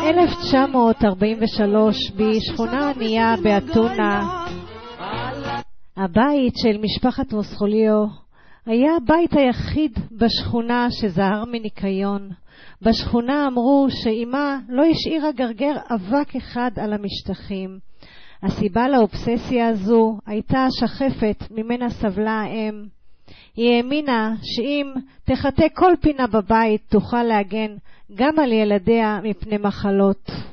1943 בשכונה ענייה באתונה, הבית של משפחת מוסחוליו היה הבית היחיד בשכונה שזהר מניקיון. בשכונה אמרו שאימה לא השאירה גרגר אבק אחד על המשטחים. הסיבה לאובססיה הזו הייתה השחפת ממנה סבלה האם. היא האמינה שאם תחטא כל פינה בבית תוכל להגן גם על ילדיה מפני מחלות.